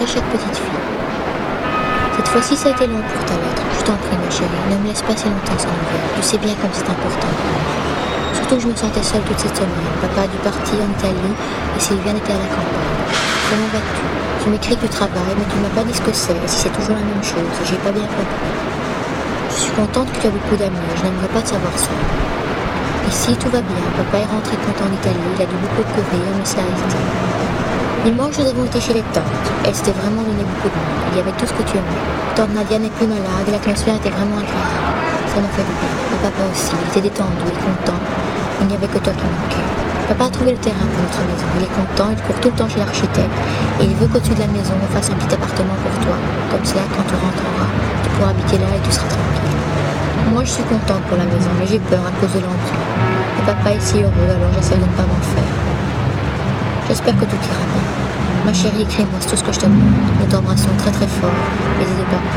très chère petite fille. Cette fois-ci, ça a été long pour ta lettre. Je t'en prie, ma chérie, ne me laisse pas si longtemps sans nouvelles. Tu sais bien comme c'est important. Surtout que je me sentais seule toute cette semaine. Papa a dû partir en Italie et Sylviane était à la campagne. Comment vas-tu? Tu m'écris que tu travailles, mais tu ne m'as pas dit ce que c'est et si c'est toujours la même chose. J'ai pas bien compris. Je suis contente que tu as beaucoup d'amis et je n'aimerais pas te savoir ça. Ici, tout va bien. Papa est rentré content d'Italie. Il a dû beaucoup courir, mais ça a été. Dimanche, nous avons été chez les tantes. Elles s'étaient vraiment donné beaucoup de monde. Il y avait tout ce que tu aimais. Tante Nadia n'est plus malade et l'atmosphère était vraiment agréable. Ça m'a fait du bien. Et papa aussi. Il était détendu et content. Il n'y avait que toi qui manquais. Papa a trouvé le terrain pour notre maison. Il est content, il court tout le temps chez l'architecte. Et il veut qu'au-dessus de la maison, on fasse un petit appartement pour toi. Comme ça, quand tu rentreras, tu pourras habiter là et tu seras tranquille. Moi, je suis contente pour la maison, mais j'ai peur à cause de l'emprunt. Et papa est si heureux, alors j'essaie de ne pas m'en faire. J'espère que tout ira bien. Ma chérie, écris-moi, c'est tout ce que je te demande. Nous t'embrassons très très fort. N'hésitez pas.